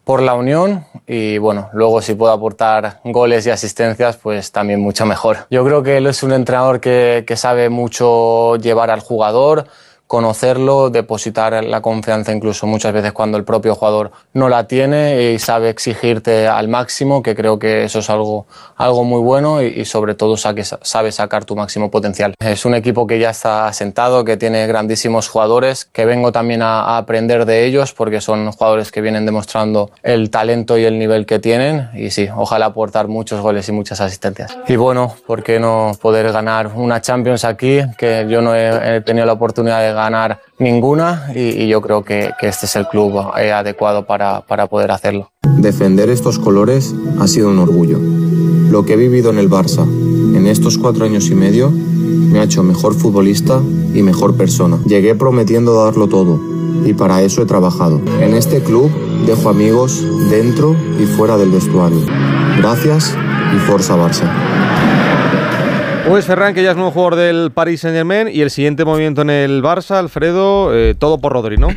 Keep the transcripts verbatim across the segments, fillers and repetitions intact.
por la unión y bueno, luego si puedo aportar goles y asistencias, pues también mucho mejor. Yo creo que él es un entrenador que, que sabe mucho llevar al jugador, conocerlo, depositar la confianza incluso muchas veces cuando el propio jugador no la tiene y sabe exigirte al máximo, que creo que eso es algo, algo muy bueno y, y sobre todo saque, sabe sacar tu máximo potencial. Es un equipo que ya está asentado, que tiene grandísimos jugadores, que vengo también a, a aprender de ellos porque son jugadores que vienen demostrando el talento y el nivel que tienen y sí, ojalá aportar muchos goles y muchas asistencias. Y bueno, ¿por qué no poder ganar una Champions aquí? Que yo no he, he tenido la oportunidad de ganar ninguna y, y yo creo que, que este es el club eh, adecuado para, para poder hacerlo. Defender estos colores ha sido un orgullo. Lo que he vivido en el Barça en estos cuatro años y medio me ha hecho mejor futbolista y mejor persona. Llegué prometiendo darlo todo y para eso he trabajado. En este club dejo amigos dentro y fuera del vestuario. Gracias y Forza Barça. Pues Ferran, que ya es nuevo jugador del Paris Saint-Germain, y el siguiente movimiento en el Barça, Alfredo, eh, todo por Rodri, ¿no?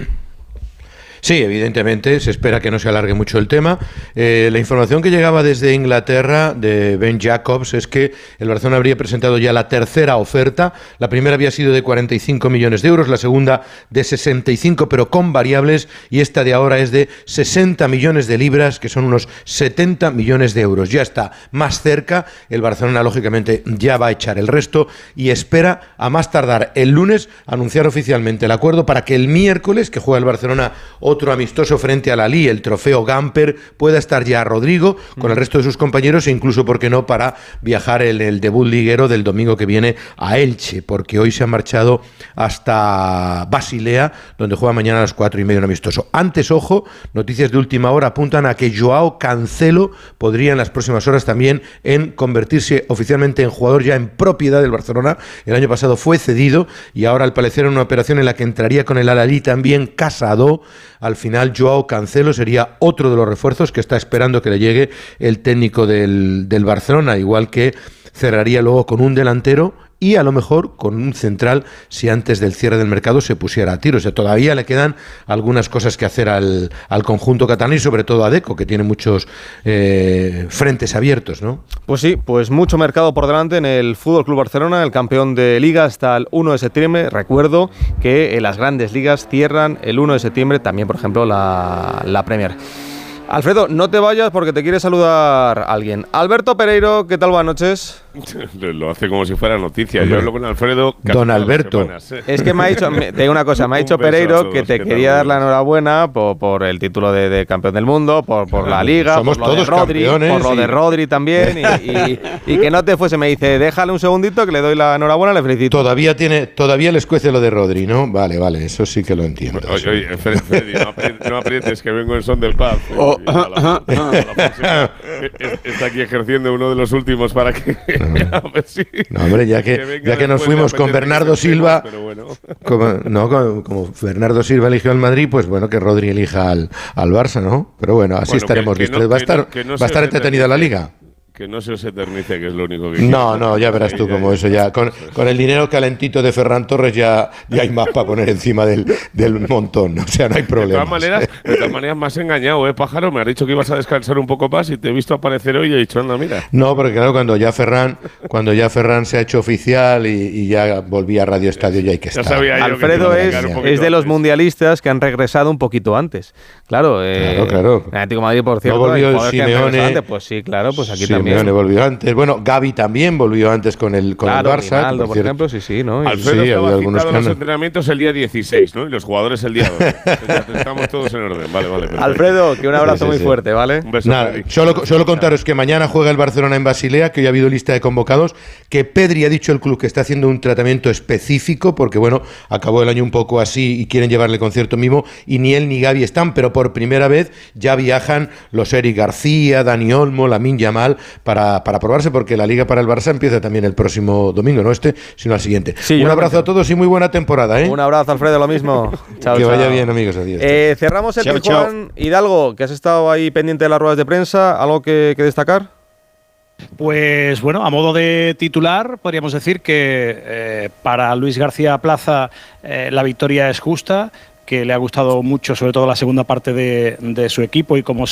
Sí, evidentemente, se espera que no se alargue mucho el tema. Eh, la información que llegaba desde Inglaterra de Ben Jacobs es que el Barcelona habría presentado ya la tercera oferta. La primera había sido de cuarenta y cinco millones de euros, la segunda de sesenta y cinco, pero con variables, y esta de ahora es de sesenta millones de libras, que son unos setenta millones de euros. Ya está más cerca, el Barcelona lógicamente ya va a echar el resto y espera a más tardar el lunes anunciar oficialmente el acuerdo para que el miércoles, que juega el Barcelona otro amistoso frente a la Lille, el trofeo Gamper, pueda estar ya Rodrigo con el resto de sus compañeros e incluso, ¿por qué no?, para viajar el, el debut liguero del domingo que viene a Elche, porque hoy se han marchado hasta Basilea, donde juega mañana a las cuatro y media un amistoso. Antes, ojo, noticias de última hora apuntan a que Joao Cancelo podría en las próximas horas también en convertirse oficialmente en jugador ya en propiedad del Barcelona. El año pasado fue cedido y ahora, al parecer, en una operación en la que entraría con el Al-Ahly también Casado. Al final, Joao Cancelo sería otro de los refuerzos que está esperando que le llegue el técnico del, del Barcelona, igual que cerraría luego con un delantero y a lo mejor con un central si antes del cierre del mercado se pusiera a tiro. O sea, todavía le quedan algunas cosas que hacer al, al conjunto catalán y sobre todo a Deco, que tiene muchos eh, frentes abiertos, ¿no? Pues sí, pues mucho mercado por delante en el F C Barcelona, el campeón de Liga, hasta el uno de septiembre. Recuerdo que las grandes ligas cierran el uno de septiembre, también por ejemplo la, la Premier. Alfredo, no te vayas porque te quiere saludar alguien. Alberto Pereiro, ¿qué tal? Buenas noches. Lo hace como si fuera noticia. Yo hablo con Alfredo. Don Alberto. Semanas, ¿eh? Es que me ha dicho, me, te digo una cosa, me ha dicho Pereiro que te quería dar la enhorabuena por, por el título de, de campeón del mundo, por, por la Liga, Somos por lo todos de Rodri, campeones por lo y... de Rodri también, y, y, y que no te fuese. Me dice, déjale un segundito que le doy la enhorabuena, le felicito. Todavía tiene, todavía les cuece lo de Rodri, ¿no? Vale, vale, eso sí que lo entiendo. Oye, oye Freddy, Freddy, no, aprietes, no aprietes que vengo en son del pub. Oh, la, la, la, la está aquí ejerciendo uno de los últimos para que a ver si No, hombre, ya que, que ya que nos fuimos con Bernardo Silva, pero bueno. como, no, como, como Bernardo Silva eligió al Madrid, pues bueno, que Rodri elija al, al Barça, ¿no? Pero bueno, así bueno, estaremos listos. No, va a estar, no, no va a estar entretenida la Liga. Que no se os eternice, que es lo único que No, quiero. no, ya verás tú como eso ya. Con, con el dinero calentito de Ferran Torres ya, ya hay más para poner encima del, del montón. O sea, no hay problema. De todas maneras, de todas maneras me has engañado, ¿eh, pájaro? Me has dicho que ibas a descansar un poco más y te he visto aparecer hoy y he dicho, anda, mira. No, porque claro, cuando ya Ferran, cuando ya Ferran se ha hecho oficial y, y ya volvía a Radio Estadio, ya hay que estar. Ya sabía yo Alfredo que es, es de los antes. mundialistas que han regresado un poquito antes. Claro, eh, claro, claro. El Atlético de Madrid, por cierto, no volvió el Simeone. Pues sí, claro, pues aquí Simeone también. volvió antes. Bueno, Gavi también volvió antes con el, con claro, el Barça. Rinaldo, por, por ejemplo, sí, sí, ¿no? Alfredo sí, estaba había citado algunos a los entrenamientos el día dieciséis, ¿no? Y los jugadores el día dos. Estamos todos en orden. Vale, vale. Perfecto. Alfredo, que un abrazo sí, sí, muy sí. fuerte, ¿vale? Un beso. Nada, solo, solo contaros que mañana juega el Barcelona en Basilea, que hoy ha habido lista de convocados, que Pedri ha dicho el club que está haciendo un tratamiento específico, porque bueno, acabó el año un poco así y quieren llevarle con cierto mimo, y ni él ni Gavi están, pero por primera vez ya viajan los Eric García, Dani Olmo, Lamine Yamal, para, para probarse, porque la Liga para el Barça empieza también el próximo domingo, no este, sino al siguiente. Sí, un abrazo a todos y muy buena temporada, ¿eh? Un abrazo, Alfredo, lo mismo. Chao, que chao. vaya bien, amigos, adiós. Eh, cerramos el Juan Hidalgo, que has estado ahí pendiente de las ruedas de prensa, ¿algo que, que destacar? Pues bueno, a modo de titular, podríamos decir que eh, para Luis García Plaza eh, la victoria es justa, que le ha gustado mucho, sobre todo la segunda parte de, de su equipo y cómo